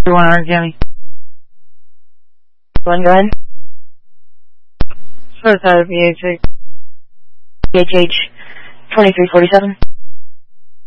1 Orange County. Go ahead. First side of PHH. PHH 2347.